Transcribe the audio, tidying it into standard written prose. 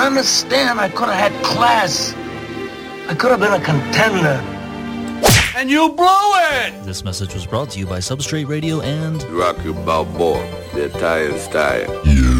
understand. I could have had class. I could have been a contender. And you blew it! This message was brought to you by Substrate Radio and Rocky Balboa, the Italian style. Yeah.